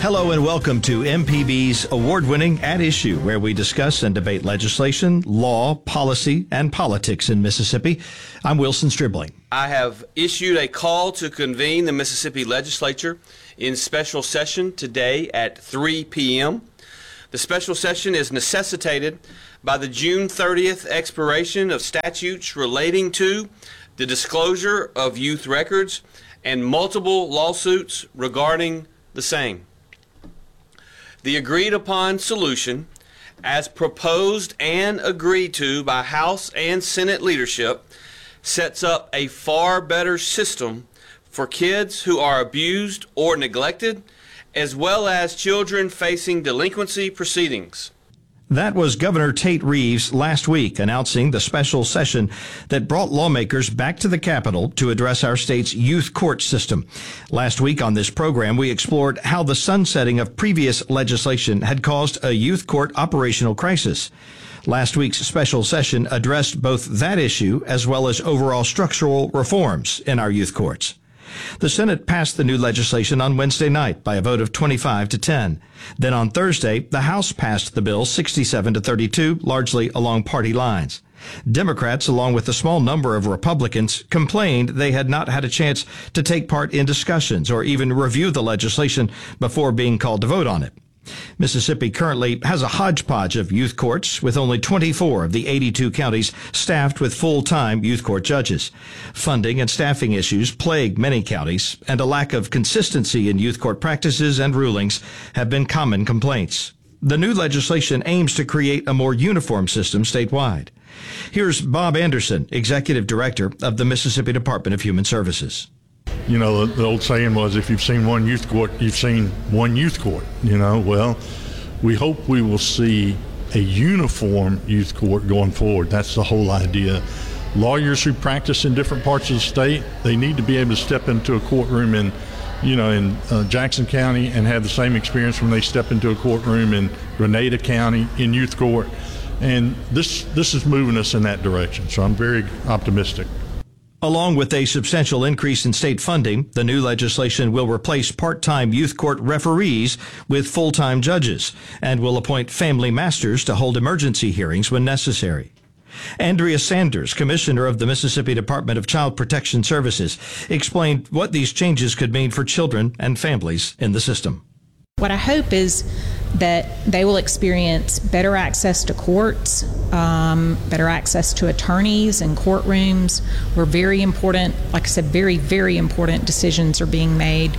Hello and welcome to MPB's award-winning At Issue, where we discuss and debate legislation, law, policy, and politics in Mississippi. I'm Wilson Stribling. I have issued a call to convene the Mississippi Legislature in special session today at 3 p.m. The special session is necessitated by the June 30th expiration of statutes relating to the disclosure of youth records and multiple lawsuits regarding the same. The agreed upon solution, as proposed and agreed to by House and Senate leadership, sets up a far better system for kids who are abused or neglected, as well as children facing delinquency proceedings. That was Governor Tate Reeves last week announcing the special session that brought lawmakers back to the Capitol to address our state's youth court system. Last week on this program, we explored how the sunsetting of previous legislation had caused a youth court operational crisis. Last week's special session addressed both that issue as well as overall structural reforms in our youth courts. The Senate passed the new legislation on Wednesday night by a vote of 25 to 10. Then on Thursday, the House passed the bill 67 to 32, largely along party lines. Democrats, along with a small number of Republicans, complained they had not had a chance to take part in discussions or even review the legislation before being called to vote on it. Mississippi currently has a hodgepodge of youth courts, with only 24 of the 82 counties staffed with full-time youth court judges. Funding and staffing issues plague many counties, and a lack of consistency in youth court practices and rulings have been common complaints. The new legislation aims to create a more uniform system statewide. Here's Bob Anderson, Executive Director of the Mississippi Department of Human Services. You know, the old saying was, if you've seen one youth court, you've seen one youth court. Well, we hope we will see a uniform youth court going forward. That's the whole idea. Lawyers who practice in different parts of the state, they need to be able to step into a courtroom in Jackson County and have the same experience when they step into a courtroom in Grenada County in youth court. And this is moving us in that direction. So I'm very optimistic. Along with a substantial increase in state funding, the new legislation will replace part-time youth court referees with full-time judges and will appoint family masters to hold emergency hearings when necessary. Andrea Sanders, Commissioner of the Mississippi Department of Child Protection Services, explained what these changes could mean for children and families in the system. What I hope is that they will experience better access to courts, better access to attorneys and courtrooms where very important, like I said, very, very important decisions are being made.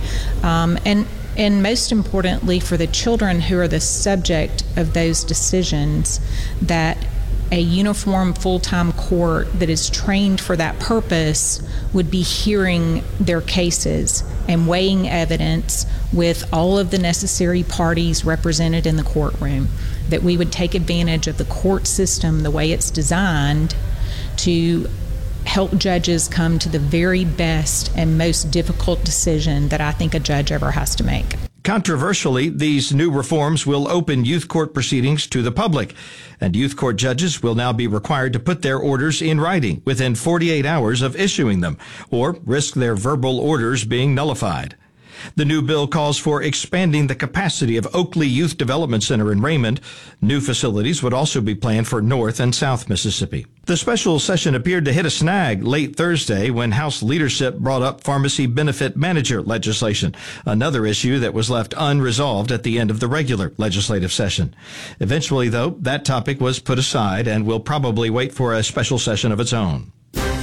And most importantly, for the children who are the subject of those decisions, that a uniform full-time court that is trained for that purpose would be hearing their cases and weighing evidence with all of the necessary parties represented in the courtroom, that we would take advantage of the court system the way it's designed to help judges come to the very best and most difficult decision that I think a judge ever has to make. Controversially, these new reforms will open youth court proceedings to the public, and youth court judges will now be required to put their orders in writing within 48 hours of issuing them, or risk their verbal orders being nullified. The new bill calls for expanding the capacity of Oakley Youth Development Center in Raymond. New facilities would also be planned for North and South Mississippi. The special session appeared to hit a snag late Thursday when House leadership brought up pharmacy benefit manager legislation, another issue that was left unresolved at the end of the regular legislative session. Eventually, though, that topic was put aside and will probably wait for a special session of its own.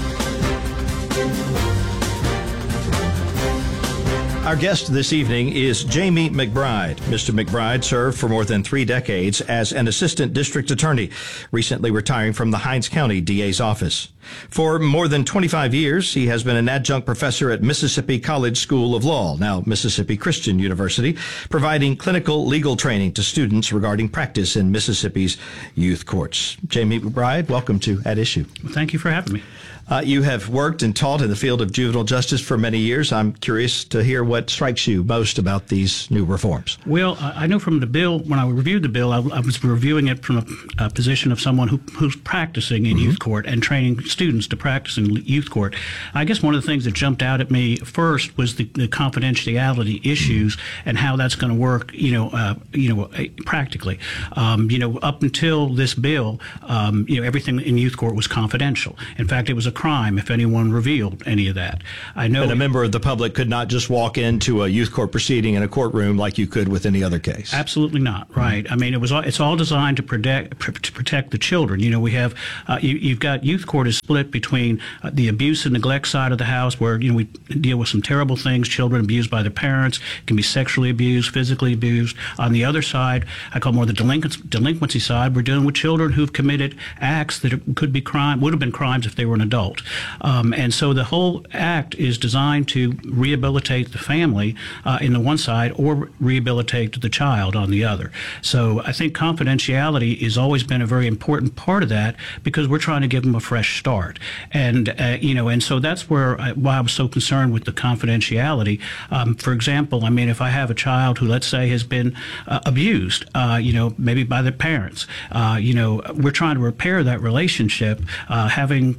Our guest this evening is Jamie McBride. Mr. McBride served for more than 3 decades as an assistant district attorney, recently retiring from the Hinds County DA's office. For more than 25 years, he has been an adjunct professor at Mississippi College School of Law, now Mississippi Christian University, providing clinical legal training to students regarding practice in Mississippi's youth courts. Jamie McBride, welcome to At Issue. Well, thank you for having me. You have worked and taught in the field of juvenile justice for many years. I'm curious to hear what strikes you most about these new reforms. Well, I know from the bill, when I reviewed the bill, I was reviewing it from a position of someone who's practicing in youth court and training students to practice in youth court. I guess one of the things that jumped out at me first was the confidentiality issues and how that's going to work, practically. Up until this bill, everything in youth court was confidential. In fact, it was a crime if anyone revealed any of that. I know. And a member of the public could not just walk into a youth court proceeding in a courtroom like you could with any other case. Absolutely not. Right. I mean, it's all designed to protect the children. We have you've got youth court is split between the abuse and neglect side of the house, where we deal with some terrible things, children abused by their parents, can be sexually abused, physically abused. On the other side, I call more the delinquency side, we're dealing with children who've committed acts that would have been crimes if they were an adult. And so the whole act is designed to rehabilitate the family in the one side or rehabilitate the child on the other. So I think confidentiality has always been a very important part of that, because we're trying to give them a fresh start. And so that's why I was so concerned with the confidentiality. For example, I mean, if I have a child who, let's say, has been abused, maybe by their parents, we're trying to repair that relationship, having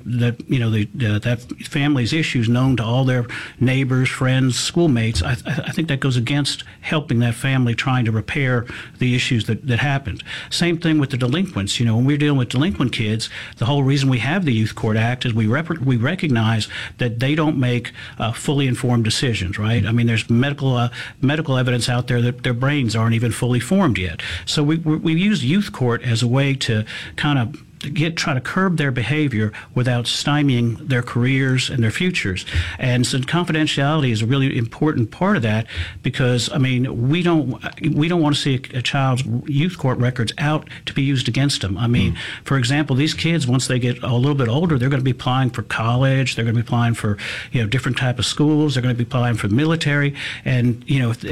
that family's issues known to all their neighbors, friends, schoolmates. I think that goes against helping that family trying to repair the issues that happened. Same thing with the delinquents. When we're dealing with delinquent kids, the whole reason we have the Youth Court Act is we recognize that they don't make fully informed decisions, right? I mean, there's medical evidence out there that their brains aren't even fully formed yet. So we use youth court as a way to kind of try to curb their behavior without stymieing their careers and their futures. And so confidentiality is a really important part of that, because I mean, we don't want to see a child's youth court records out to be used against them. I mean, for example, these kids, once they get a little bit older, they're going to be applying for college, they're going to be applying for different type of schools, they're going to be applying for the military, and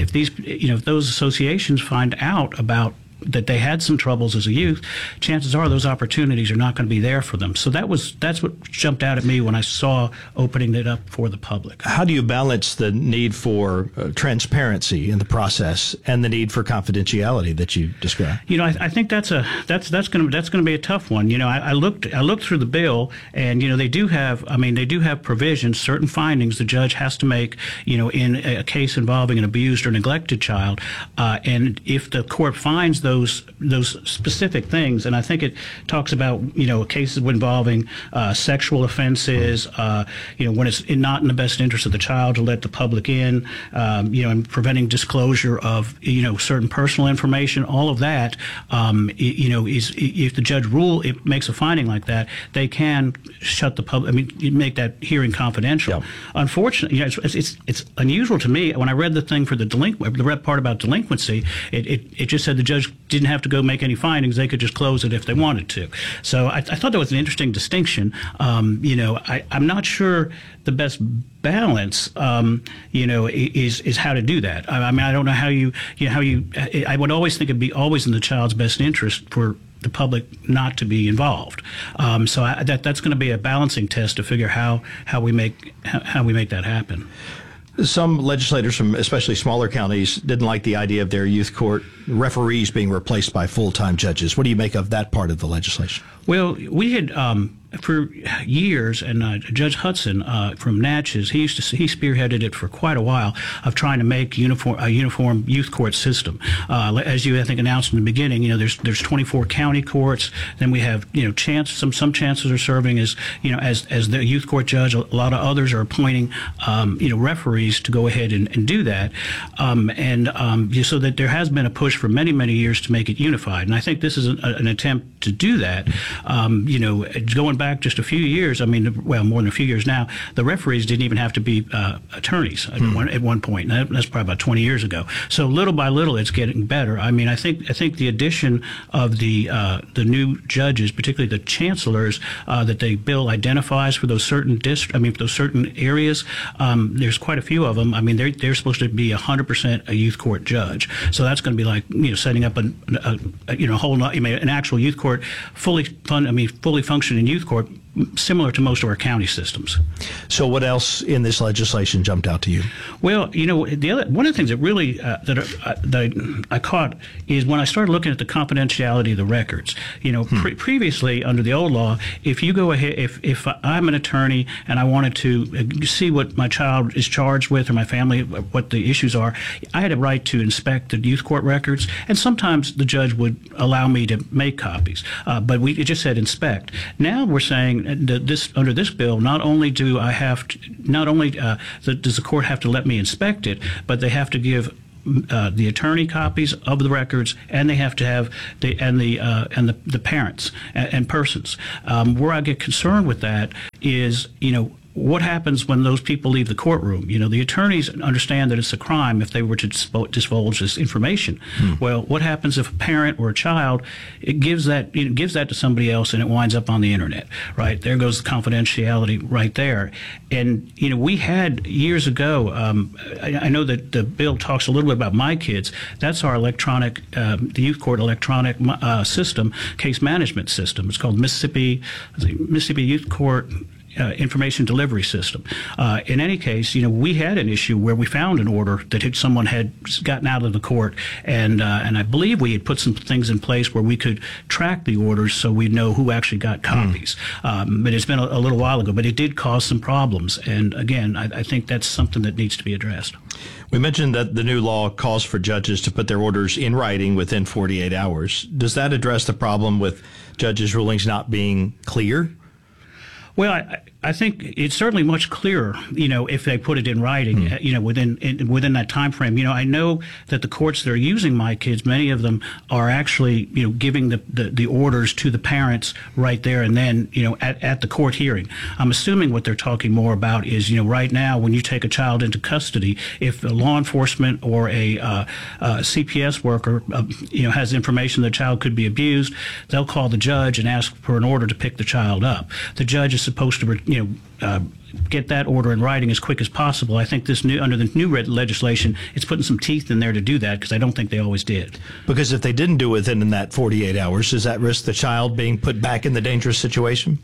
if those associations find out about that they had some troubles as a youth, chances are those opportunities are not going to be there for them. So that's what jumped out at me when I saw opening it up for the public. How do you balance the need for transparency in the process and the need for confidentiality that you described? I think that's going to be a tough one. I looked through the bill, and they do have provisions, certain findings the judge has to make, in a case involving an abused or neglected child, and if the court finds those specific things, and I think it talks about cases involving sexual offenses, when it's not in the best interest of the child to let the public in, and preventing disclosure of certain personal information. All of that, is if the judge makes a finding like that, they can shut the public. I mean, make that hearing confidential. Yeah. Unfortunately, it's unusual to me. When I read the thing for the red part about delinquency, it just said the judge didn't have to go make any findings; they could just close it if they wanted to. So I thought that was an interesting distinction. I'm not sure the best balance, is how to do that. I mean, I don't know how you. I would always think it'd be always in the child's best interest for the public not to be involved. So that's going to be a balancing test to figure how we make that happen. Some legislators from especially smaller counties didn't like the idea of their youth court referees being replaced by full-time judges. What do you make of that part of the legislation? Well, we had for years, and Judge Hudson from Natchez, he spearheaded it for quite a while, of trying to make a uniform youth court system. As you, I think, announced in the beginning, there's 24 county courts. Then we have some chancellors are serving as the youth court judge. A lot of others are appointing referees to go ahead and do that. So that there has been a push for many, many years to make it unified. And I think this is an attempt to do that. Going back just a few years, more than a few years now, the referees didn't even have to be attorneys at one point. And that's probably about 20 years ago. So little by little, it's getting better. I mean, I think the addition of the new judges, particularly the chancellors, that the bill identifies for those certain those certain areas, there's quite a few of them. I mean, they're supposed to be 100% a youth court judge. So that's going to be like setting up an actual youth court, fully functioning youth court, similar to most of our county systems. So what else in this legislation jumped out to you? Well, one of the things that really that I caught is when I started looking at the confidentiality of the records. Previously under the old law, if you go ahead, if I'm an attorney and I wanted to see what my child is charged with or my family, what the issues are, I had a right to inspect the youth court records, and sometimes the judge would allow me to make copies, but it just said inspect. Now we're saying that under this bill, not only does the court have to let me inspect it, but they have to give the attorney copies of the records, and they have to have the parents and persons. Where I get concerned with that is, what happens when those people leave the courtroom? The attorneys understand that it's a crime if they were to divulge this information. Well, what happens if a parent or a child gives that to somebody else and it winds up on the internet? Right there goes the confidentiality right there. And we had years ago. I know that the bill talks a little bit about My Kids. That's our electronic, the youth court electronic system, case management system. It's called Mississippi Youth Court Information Delivery System. In any case, we had an issue where we found an order that someone had gotten out of the court, and I believe we had put some things in place where we could track the orders so we'd know who actually got copies. But it's been a little while ago, but it did cause some problems. And again, I think that's something that needs to be addressed. We mentioned that the new law calls for judges to put their orders in writing within 48 hours. Does that address the problem with judges' rulings not being clear? Well, I think it's certainly much clearer, if they put it in writing, within that time frame. I know that the courts that are using My Kids, many of them are actually, giving the orders to the parents right there and then, at the court hearing. I'm assuming what they're talking more about is, right now when you take a child into custody, if a law enforcement or a CPS worker, has information the child could be abused, they'll call the judge and ask for an order to pick the child up. The judge is supposed to, get that order in writing as quick as possible. I think under the new legislation, it's putting some teeth in there to do that, because I don't think they always did. Because if they didn't do it within that 48 hours, does that risk the child being put back in the dangerous situation?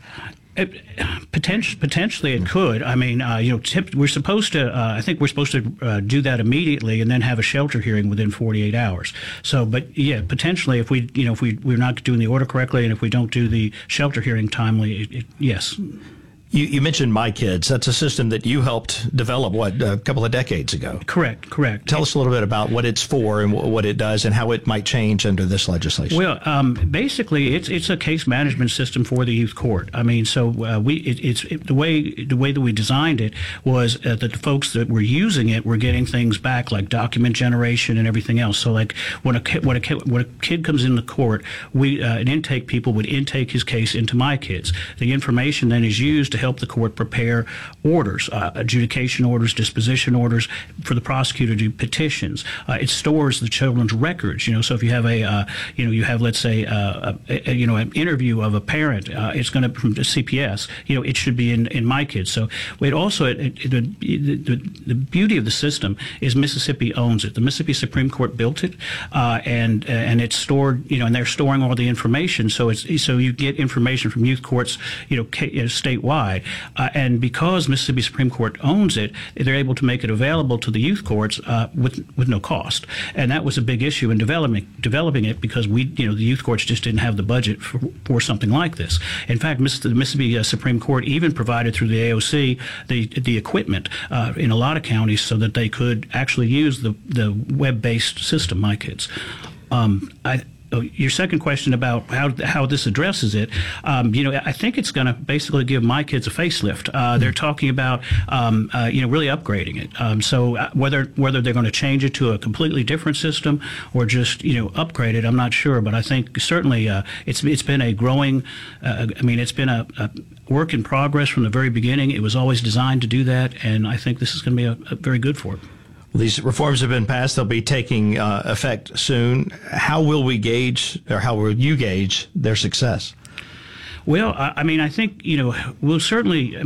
Potentially it could. I mean, we're supposed to. I think we're supposed to do that immediately and then have a shelter hearing within 48 hours. So, but yeah, potentially, if we're not doing the order correctly and if we don't do the shelter hearing timely, yes. You mentioned My Kids. That's a system that you helped develop, a couple of decades ago? Correct. Tell us a little bit about what it's for and what it does and how it might change under this legislation. Well, basically, it's a case management system for the youth court. I mean, so the way that we designed it was that the folks that were using it were getting things back like document generation and everything else. So, like when a kid comes in the court, an intake people would intake his case into My Kids. The information then is used to help the court prepare orders, adjudication orders, disposition orders, for the prosecutor to do petitions. It stores the children's records. So if you have let's say an interview of a parent, it's going to from the CPS. It should be in My Kids. So it also the beauty of the system is Mississippi owns it. The Mississippi Supreme Court built it, and it's stored. And they're storing all the information. So you get information from youth courts, statewide. And because Mississippi Supreme Court owns it, they're able to make it available to the youth courts with no cost. And that was a big issue in developing it, because the youth courts just didn't have the budget for something like this. In fact, the Mississippi Supreme Court even provided through the AOC the equipment in a lot of counties so that they could actually use the web-based system, My Kids. Your second question about how this addresses it, I think it's going to basically give My Kids a facelift. They're talking about, really upgrading it. So whether they're going to change it to a completely different system or just, upgrade it, I'm not sure. But I think certainly it's been a growing, it's been a work in progress from the very beginning. It was always designed to do that, and I think this is going to be a very good for it. These reforms have been passed. They'll be taking effect soon. How will we gauge, or how will you gauge their success? Well, I think, we'll certainly,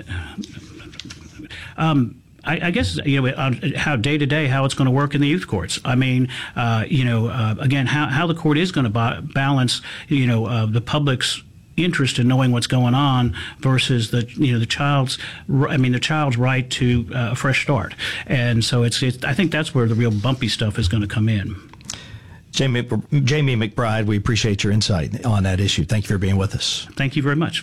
I guess, how day to day, how it's going to work in the youth courts. Again, how the court is going to balance, the public's interest in knowing what's going on versus the child's right to a fresh start. And so I think that's where the real bumpy stuff is going to come in. Jamie McBride, we appreciate your insight on that issue. Thank you for being with us. Thank you very much.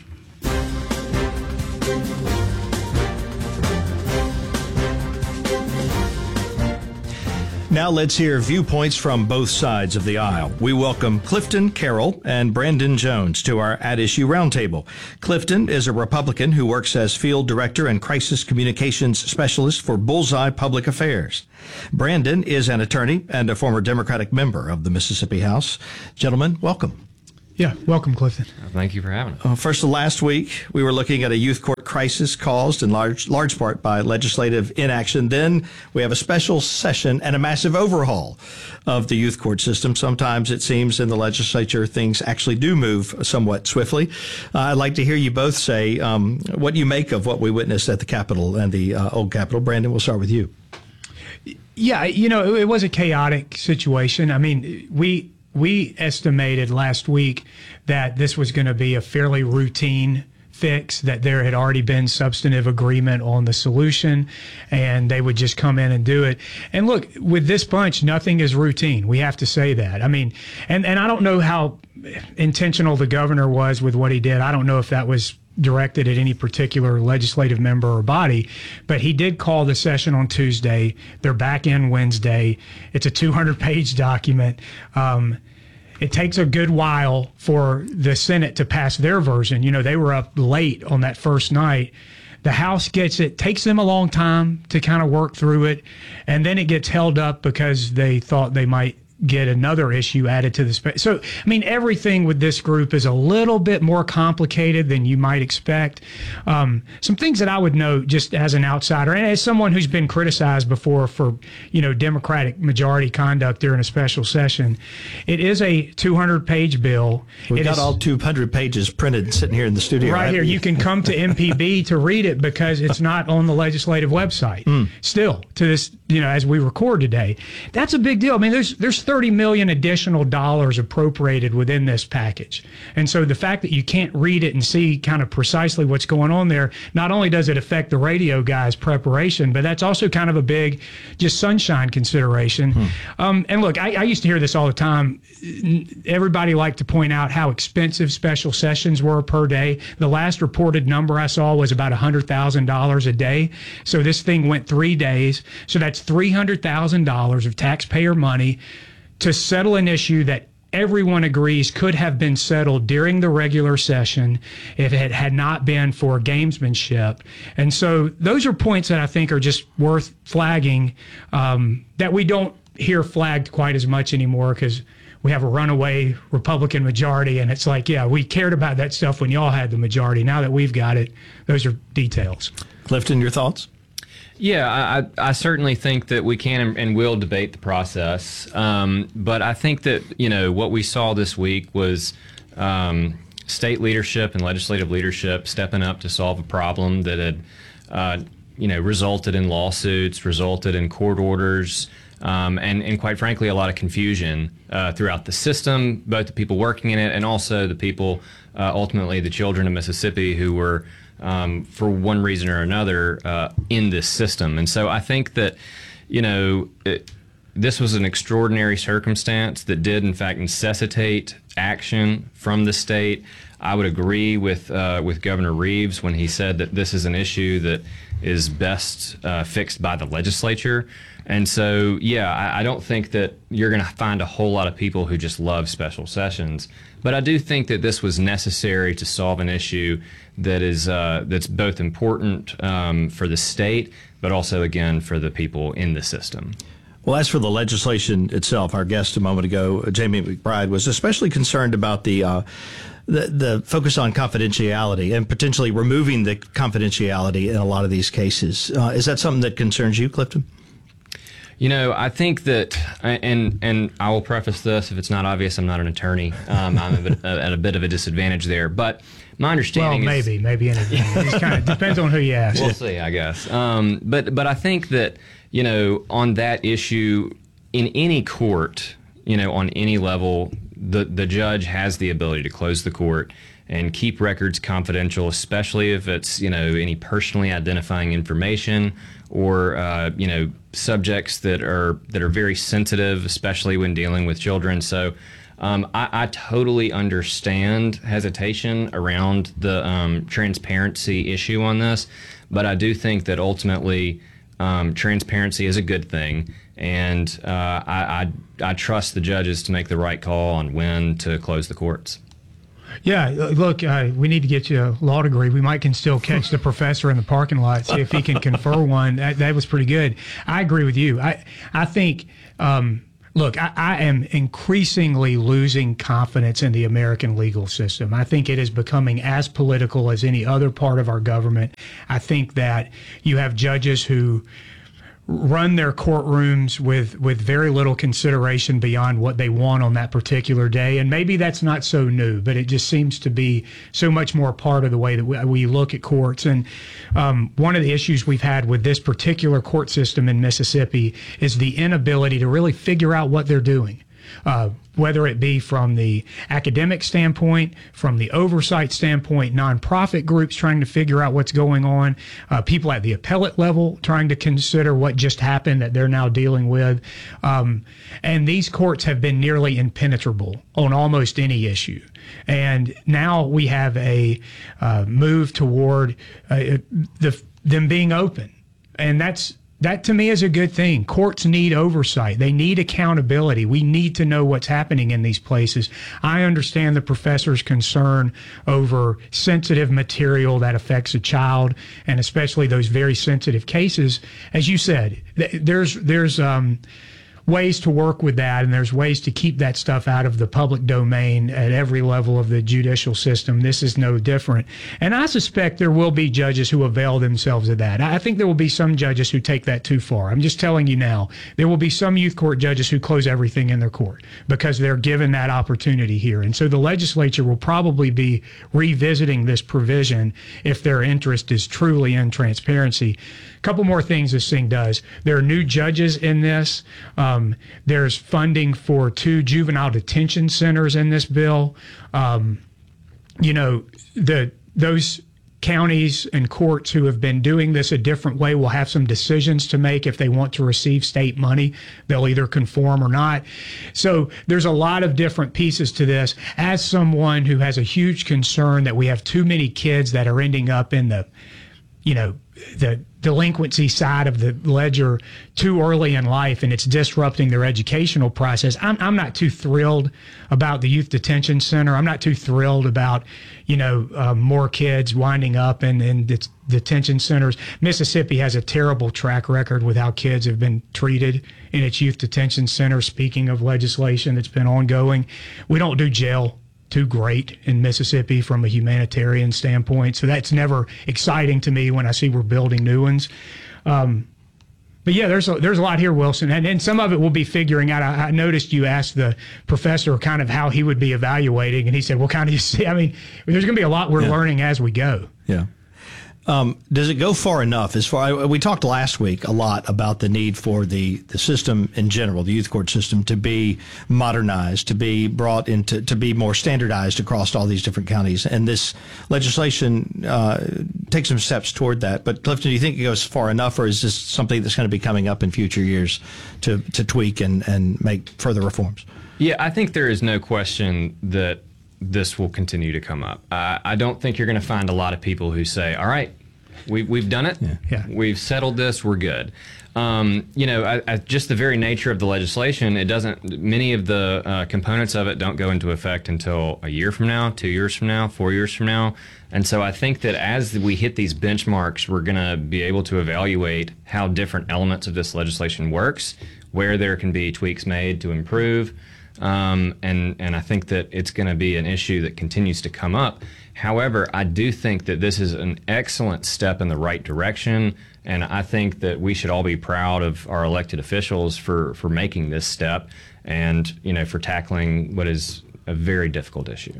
Now let's hear viewpoints from both sides of the aisle. We welcome Clifton Carroll and Brandon Jones to our At Issue Roundtable. Clifton is a Republican who works as field director and crisis communications specialist for Bullseye Public Affairs. Brandon is an attorney and a former Democratic member of the Mississippi House. Gentlemen, welcome. Yeah, welcome, Clifton. Thank you for having us. First of last week, we were looking at a youth court crisis caused in large part by legislative inaction. Then we have a special session and a massive overhaul of the youth court system. Sometimes it seems in the legislature things actually do move somewhat swiftly. I'd like to hear you both say what you make of what we witnessed at the Capitol and the old Capitol. Brandon, we'll start with you. Yeah, it was a chaotic situation. I mean, we estimated last week that this was going to be a fairly routine fix, that there had already been substantive agreement on the solution, and they would just come in and do it. And look, with this bunch, nothing is routine. We have to say that. I mean, and I don't know how intentional the governor was with what he did. I don't know if that was directed at any particular legislative member or body, but he did call the session on Tuesday. They're back in Wednesday. It's a 200-page document. It takes a good while for the Senate to pass their version. They were up late on that first night. The House gets it, takes them a long time to kind of work through it, and then it gets held up because they thought they might get another issue added to the space. So, I mean, everything with this group is a little bit more complicated than you might expect. Some things that I would note just as an outsider and as someone who's been criticized before for, Democratic majority conduct during a special session. It is a 200-page bill. We've got all 200 pages printed sitting here in the studio. Right here. You can come to MPB to read it because it's not on the legislative website. Still, to this, as we record today. That's a big deal. I mean, there's $30 million additional dollars appropriated within this package. And so the fact that you can't read it and see kind of precisely what's going on there, not only does it affect the radio guys' preparation, but that's also kind of a big just sunshine consideration. And look, I used to hear this all the time. Everybody liked to point out how expensive special sessions were per day. The last reported number I saw was about $100,000 a day. So this thing went 3 days. So that's $300,000 of taxpayer money to settle an issue that everyone agrees could have been settled during the regular session if it had not been for gamesmanship. And so those are points that I think are just worth flagging, that we don't hear flagged quite as much anymore because we have a runaway Republican majority, and it's like, yeah, we cared about that stuff when y'all had the majority. Now that we've got it, those are details. Clifton, your thoughts? Yeah, I certainly think that we can and will debate the process. But I think that, what we saw this week was state leadership and legislative leadership stepping up to solve a problem that had, resulted in lawsuits, resulted in court orders, and quite frankly, a lot of confusion throughout the system, both the people working in it and also the people, ultimately the children of Mississippi who were for one reason or another in this system. And so I think that, this was an extraordinary circumstance that did, in fact, necessitate action from the state. I would agree with Governor Reeves when he said that this is an issue that is best fixed by the legislature. And so, I don't think that you're going to find a whole lot of people who just love special sessions. But I do think that this was necessary to solve an issue that is that's both important for the state, but also, again, for the people in the system. Well, as for the legislation itself, our guest a moment ago, Jamie McBride, was especially concerned about the focus on confidentiality and potentially removing the confidentiality in a lot of these cases. Is that something that concerns you, Clifton? I think that, and I will preface this, if it's not obvious, I'm not an attorney. I'm at a bit of a disadvantage there. But my understanding is... Well, maybe an advantage. It kind of depends on who you ask. We'll see, I guess. But I think that, on that issue, in any court, on any level, the judge has the ability to close the court and keep records confidential, especially if it's, any personally identifying information or, subjects that are very sensitive, especially when dealing with children. So I totally understand hesitation around the transparency issue on this, but I do think that ultimately transparency is a good thing, and I trust the judges to make the right call on when to close the courts. Yeah, look, we need to get you a law degree. We can still catch the professor in the parking lot, see if he can confer one. That was pretty good. I agree with you. I think, look, I am increasingly losing confidence in the American legal system. I think it is becoming as political as any other part of our government. I think that you have judges who run their courtrooms with very little consideration beyond what they want on that particular day. And maybe that's not so new, but it just seems to be so much more part of the way that we look at courts. And one of the issues we've had with this particular court system in Mississippi is the inability to really figure out what they're doing. Whether it be from the academic standpoint, from the oversight standpoint, nonprofit groups trying to figure out what's going on, people at the appellate level trying to consider what just happened that they're now dealing with. And these courts have been nearly impenetrable on almost any issue. And now we have a move toward them being open. And that to me is a good thing. Courts need oversight. They need accountability. We need to know what's happening in these places. I understand the professor's concern over sensitive material that affects a child, and especially those very sensitive cases. As you said, there's ways to work with that, and there's ways to keep that stuff out of the public domain at every level of the judicial system. This is no different. And I suspect there will be judges who avail themselves of that. I think there will be some judges who take that too far. I'm just telling you now, there will be some youth court judges who close everything in their court because they're given that opportunity here. And so the legislature will probably be revisiting this provision if their interest is truly in transparency. A couple more things this thing does. There are new judges in this. There's funding for 2 juvenile detention centers in this bill. Those counties and courts who have been doing this a different way will have some decisions to make if they want to receive state money. They'll either conform or not. So there's a lot of different pieces to this. As someone who has a huge concern that we have too many kids that are ending up in the delinquency side of the ledger too early in life, and it's disrupting their educational process. I'm not too thrilled about the youth detention center. I'm not too thrilled about, more kids winding up in detention centers. Mississippi has a terrible track record with how kids have been treated in its youth detention center. Speaking of legislation that's been ongoing, we don't do jail too great in Mississippi from a humanitarian standpoint. So that's never exciting to me when I see we're building new ones. But yeah, there's a lot here, Wilson, and some of it we'll be figuring out. I noticed you asked the professor kind of how he would be evaluating, and he said, well, kind of you see, I mean, there's going to be a lot we're learning as we go. Yeah. Does it go far enough? We talked last week a lot about the need for the system in general, the youth court system, to be modernized, to be brought into, to be more standardized across all these different counties. And this legislation takes some steps toward that. But Clifton, do you think it goes far enough, or is this something that's going to be coming up in future years to tweak and make further reforms? Yeah, I think there is no question that this will continue to come up. I don't think you're going to find a lot of people who say, all right, we've done it. Yeah. We've settled this. We're good. Just the very nature of the legislation, it doesn't, many of the components of it don't go into effect until a year from now, 2 years from now, 4 years from now. And so I think that as we hit these benchmarks, we're going to be able to evaluate how different elements of this legislation works, where there can be tweaks made to improve. And I think that it's going to be an issue that continues to come up. However, I do think that this is an excellent step in the right direction, and I think that we should all be proud of our elected officials for making this step and, for tackling what is a very difficult issue.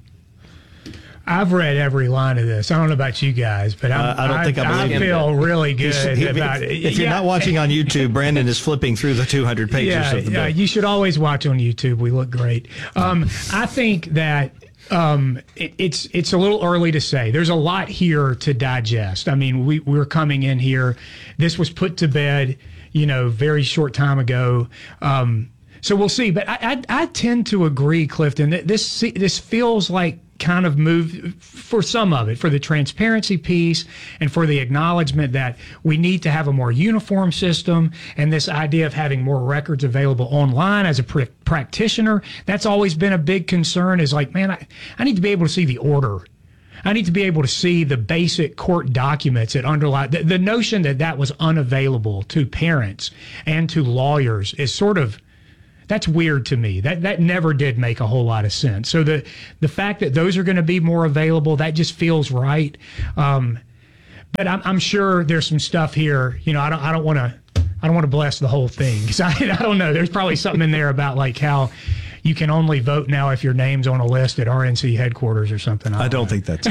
I've read every line of this. I don't know about you guys, but I feel really good about it. If you're not watching on YouTube, Brandon is flipping through the 200 pages of the bill. You should always watch on YouTube. We look great. I think that It's a little early to say. There's a lot here to digest. I mean, we're coming in here. This was put to bed, very short time ago. So we'll see. But I tend to agree, Clifton, that this feels like kind of move for some of it, for the transparency piece and for the acknowledgement that we need to have a more uniform system, and this idea of having more records available online as a practitioner. That's always been a big concern, is like, man, I need to be able to see the order. I need to be able to see the basic court documents that underlie the notion that was unavailable to parents and to lawyers is sort of, that's weird to me. That never did make a whole lot of sense. So the fact that those are going to be more available, that just feels right. But I'm sure there's some stuff here. I don't want to bless the whole thing, because I don't know. There's probably something in there about like how you can only vote now if your name's on a list at RNC headquarters or something. I don't think that's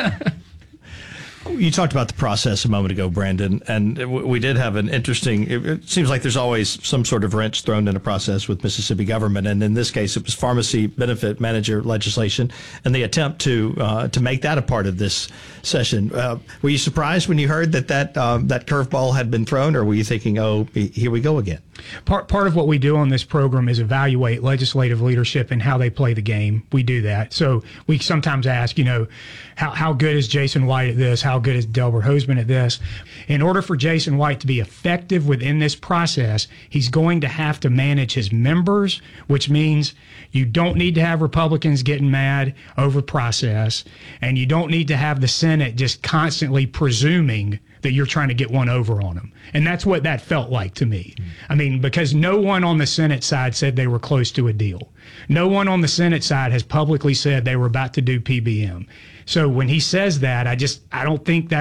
You talked about the process a moment ago, Brandon, and we did have an interesting, it seems like there's always some sort of wrench thrown in a process with Mississippi government, and in this case it was pharmacy benefit manager legislation and the attempt to make that a part of this session. Were you surprised when you heard that curveball had been thrown, or were you thinking, oh, here we go again? Part of what we do on this program is evaluate legislative leadership and how they play the game. We do that. So we sometimes ask, how good is Jason White at this? How good is Delbert Hosemann at this? In order for Jason White to be effective within this process, he's going to have to manage his members, which means you don't need to have Republicans getting mad over process, and you don't need to have the Senate just constantly presuming that you're trying to get one over on them. And that's what that felt like to me. I mean, because no one on the Senate side said they were close to a deal. No one on the Senate side has publicly said they were about to do PBM. So when he says that, I don't think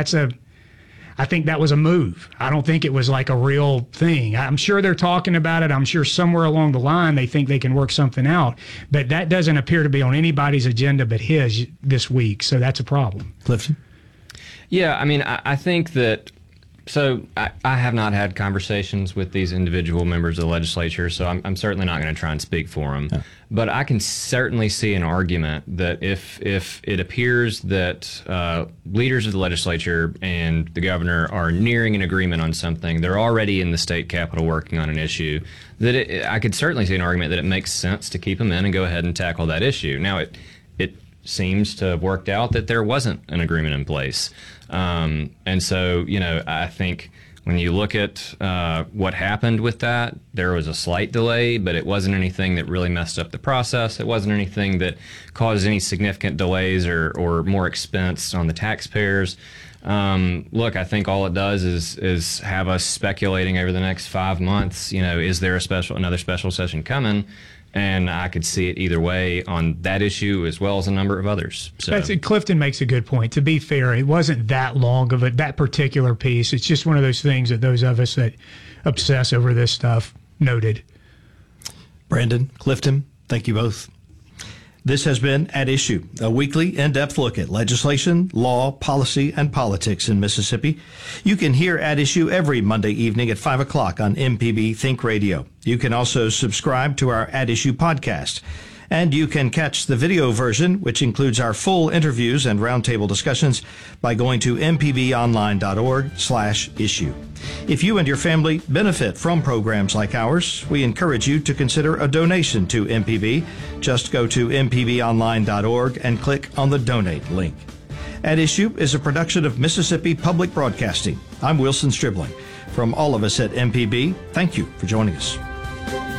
I think that was a move. I don't think it was like a real thing. I'm sure they're talking about it. I'm sure somewhere along the line they think they can work something out. But that doesn't appear to be on anybody's agenda but his this week. So that's a problem. Clifton? Yeah, I mean, I think that, so I have not had conversations with these individual members of the legislature, so I'm certainly not going to try and speak for them. Yeah. But I can certainly see an argument that if it appears that leaders of the legislature and the governor are nearing an agreement on something, they're already in the state capitol working on an issue, that I could certainly see an argument that it makes sense to keep them in and go ahead and tackle that issue. Now, it seems to have worked out that there wasn't an agreement in place. And so, I think when you look at what happened with that, there was a slight delay, but it wasn't anything that really messed up the process. It wasn't anything that caused any significant delays or more expense on the taxpayers. Look, I think all it does is have us speculating over the next 5 months, is there another special session coming? And I could see it either way on that issue as well as a number of others. So. Clifton makes a good point. To be fair, it wasn't that long of that particular piece. It's just one of those things that those of us that obsess over this stuff noted. Brandon, Clifton, thank you both. This has been At Issue, a weekly in-depth look at legislation, law, policy, and politics in Mississippi. You can hear At Issue every Monday evening at 5 o'clock on MPB Think Radio. You can also subscribe to our At Issue podcast. And you can catch the video version, which includes our full interviews and roundtable discussions, by going to mpbonline.org/issue. If you and your family benefit from programs like ours, we encourage you to consider a donation to MPB. Just go to mpbonline.org and click on the donate link. At Issue is a production of Mississippi Public Broadcasting. I'm Wilson Stribling. From all of us at MPB, thank you for joining us.